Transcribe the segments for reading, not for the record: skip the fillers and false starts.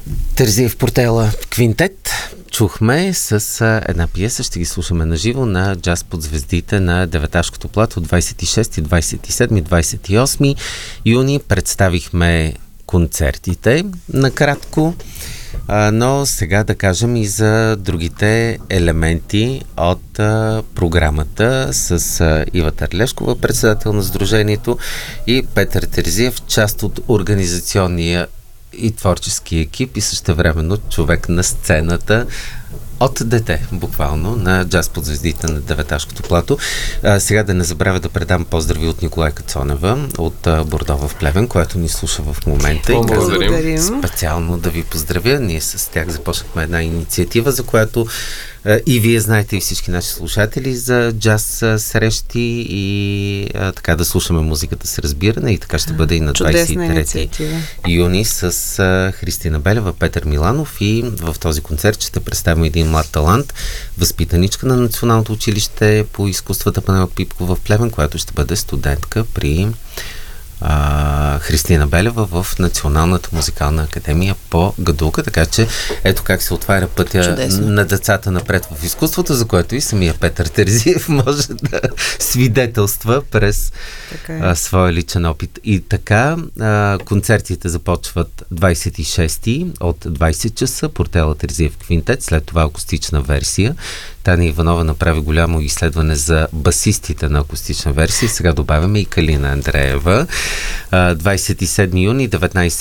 Терзиев Портела Квинтет чухме с една пиеса. Ще ги слушаме наживо на Джаз под звездите на Деветашкото плато 26, 27, 28 юни. Представихме концертите накратко, но сега да кажем и за другите елементи от програмата с Ива Търлешкова, председател на Сдружението, и Петър Терзиев, част от организационния и творчески екип и същевременно човек на сцената от дете, буквално, на Джаз под звездите на Деветашкото плато. Сега да не забравя да предам поздрави от Николайка Цонева от Бордова в Плевен, която ни слуша в момента. Благодарим. Специално да ви поздравя. Ние с тях започнахме една инициатива, за която и вие знаете, и всички наши слушатели, за джаз срещи и така да слушаме музиката с разбиране, и така ще бъде и на 23 юни с Христина Белева, Петър Миланов, и в този концерт ще представим един млад талант, възпитаничка на Националното училище по изкуствата Панайот Пипкова в Плевен, която ще бъде студентка при Христина Белева в Националната музикална академия по Гадулка, така че ето как се отваря пътя на децата напред в изкуството, за което и самия Петър Терзиев може да свидетелства през своя личен опит. И така, концертите започват 26-ти от 20 часа, Портела Терзиев Квинтет, след това акустична версия. Таня Иванова направи голямо изследване за басистите на акустична версия. Сега добавяме и Калина Андреева. 27 юни,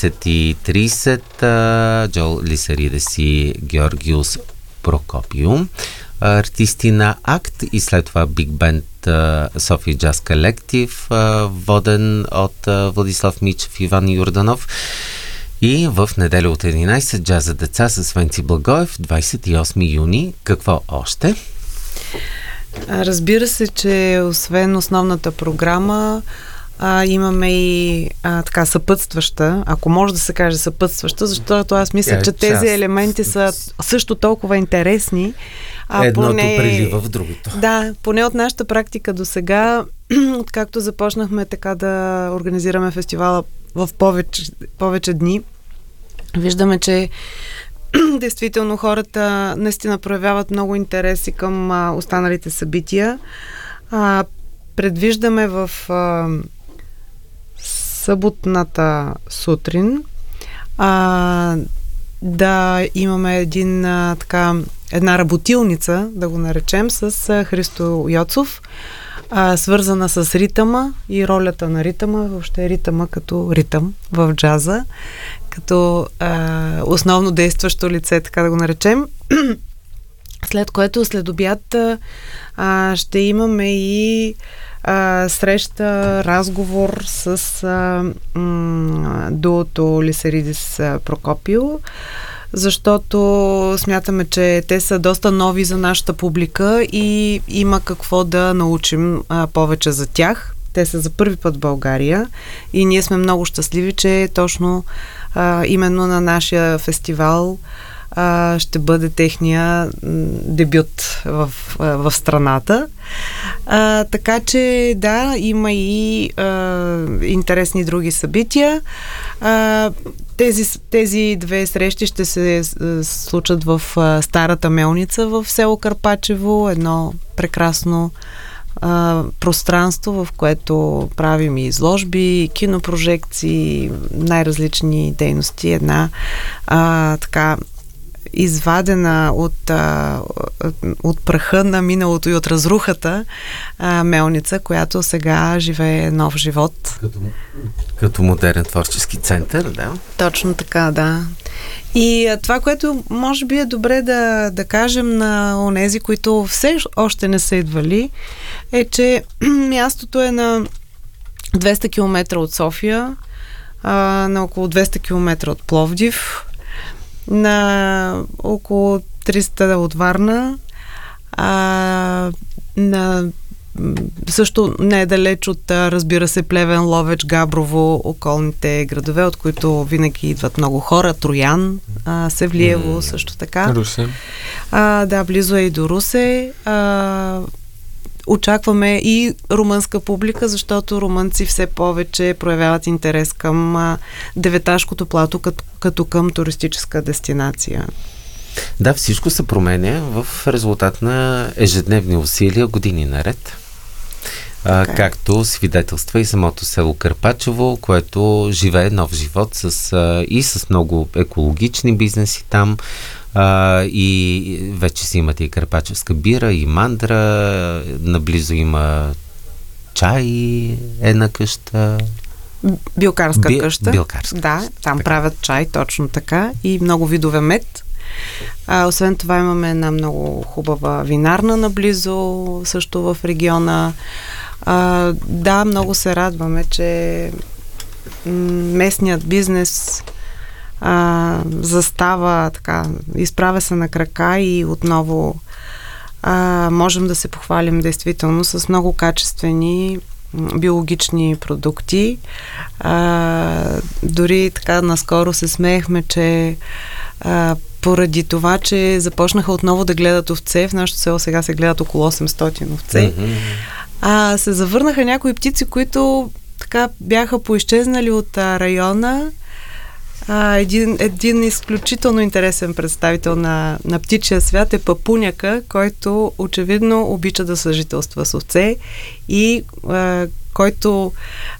19:30, Джол Лисаридес и Георгиус Прокопио, артисти на акт, и след това Биг Бенд София Джаз Колектив, воден от Владислав Мичев и Иван Йорданов. И в неделя от 11 джаз за деца с Венци Благоев, 28 юни. Какво още? Разбира се, че освен основната програма, имаме и така съпътстваща, ако може да се каже съпътстваща, защото аз мисля, че тези елементи са също толкова интересни. Едното прилива в другото. Да, поне от нашата практика до сега, откакто започнахме така да организираме фестивала в повече дни, виждаме, че действително хората наистина проявяват много интереси към останалите събития. Предвиждаме в съботната сутрин да имаме една работилница, да го наречем, с Христо Йоцов, свързана с ритъма и ролята на ритъма, въобще ритъма като ритъм в джаза, като основно действащо лице, така да го наречем. След което след обяд ще имаме и среща, разговор с дуото Лисаридес Прокопио, защото смятаме, че те са доста нови за нашата публика и има какво да научим повече за тях. Те са за първи път в България и ние сме много щастливи, че точно именно на нашия фестивал ще бъде техния дебют в страната. Така че да, има и интересни други събития. Тези две срещи ще се случат в Старата мелница в село Карпачево, едно прекрасно пространство, в което правим и изложби, кинопрожекции, най-различни дейности. Една така извадена от праха на миналото и от разрухата мелница, която сега живее нов живот. Като модерен творчески център, да? Точно така, да. И това, което може би е добре да кажем на онези, които все още не са идвали, е, че мястото е на 200 км от София, на около 200 км от Пловдив, на около 300 от Варна, също не е далеч от, разбира се, Плевен, Ловеч, Габрово, околните градове, от които винаги идват много хора. Троян, Севлиево, също така. Русе. Да, близо е и до Русе. очакваме и румънска публика, защото румънци все повече проявяват интерес към Деветашкото плато като към туристическа дестинация. Да, всичко се променя в резултат на ежедневни усилия години наред. Както свидетелства и самото село Карпачево, което живее нов живот и с много екологични бизнеси там. И вече си имате и карпачевска бира, и мандра, наблизо има чай, една къща. Билкарска къща. Билкарска. Да, там правят чай, точно така, и много видове мед. Освен това имаме една много хубава винарна наблизо, също в региона. Да, много се радваме, че местният бизнес застава, така, изправя се на крака и отново можем да се похвалим действително с много качествени биологични продукти. Дори така наскоро се смеехме, че поради това, че започнаха отново да гледат овце, в нашото село сега се гледат около 800 овце, се завърнаха някои птици, които така бяха поизчезнали от района. Един изключително интересен представител на птичия свят е папуняка, който очевидно обича да съжителства с овце и който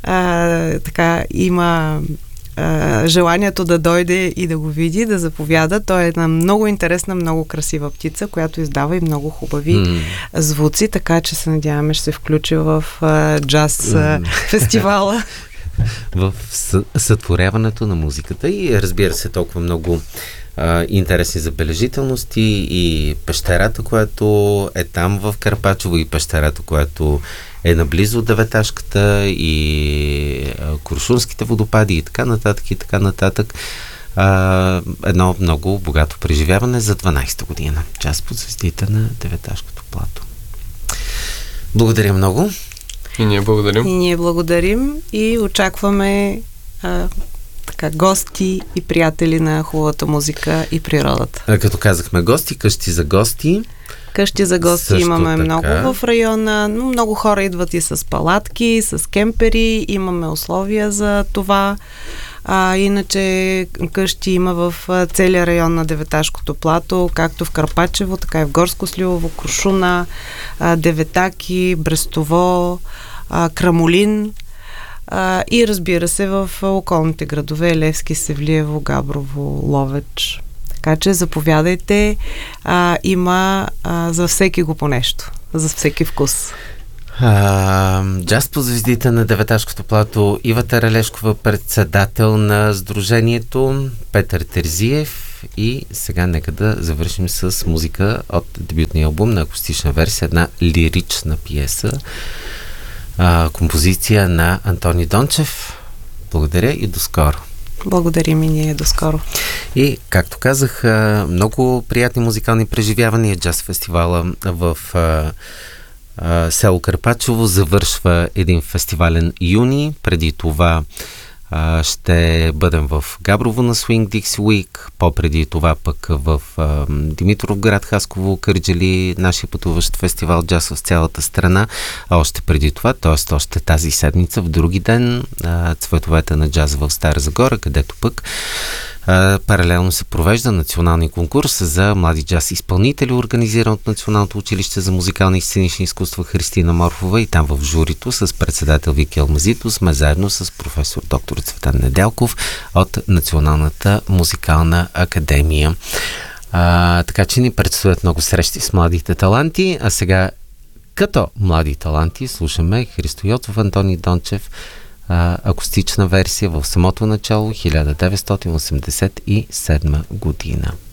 така има желанието да дойде и да го види, да заповяда. Той е една много интересна, много красива птица, която издава и много хубави звуци, така че се надяваме ще се включи в джаз фестивала. В сътворяването на музиката и разбира се толкова много интересни забележителности и пещерата, която е там в Карпачево, и пещерата, която е наблизо от Деветашката, и Крушунските водопади и така нататък и така нататък. Едно много богато преживяване за 12-та година. Час под звездите на Деветашкото плато. Благодаря много. И ние благодарим. И ние благодарим и очакваме гости и приятели на хубавата музика и природата. Като казахме гости, къщи за гости. Къщи за гости също имаме така много в района, но много хора идват и с палатки, с кемпери, имаме условия за това. Иначе къщи има в целия район на Деветашкото плато, както в Карпачево, така и в Горско Сливово, Крушуна, Деветаки, Брестово, Крамолин и разбира се в околните градове Левски, Севлиево, Габрово, Ловеч. Така че заповядайте, има за всеки го по нещо, за всеки вкус. Джаз по звездите на Деветашкото плато, Ива Таралешкова, председател на Сдружението, Петър Терзиев, и сега нека да завършим с музика от дебютния албум на акустична версия, една лирична пиеса, композиция на Антони Дончев. Благодаря и до скоро. Благодарим и ние, до скоро. И, както казах, много приятни музикални преживявания. Джаз фестивала в село Карпачево завършва един фестивален юни. Преди това ще бъдем в Габрово на Swing Dixie Week, по-преди това пък в Димитровград, Хасково, Кърджали, нашия пътуващ фестивал джаз в цялата страна, а още преди това, т.е. още тази седмица, в други ден, цветовете на джаз в Стара Загора, където пък паралелно се провежда националния конкурс за млади джаз изпълнители, организиран от Националното училище за музикални и сценични изкуства Христина Морфова, и там в журито с председател Вики Алмазито сме заедно с професор доктор Цветан Неделков от Националната музикална академия. Така че ни предстоят много срещи с младите таланти, а сега като млади таланти слушаме Христо Йотов, Антони Дончев, акустична версия в самото начало, 1987 година.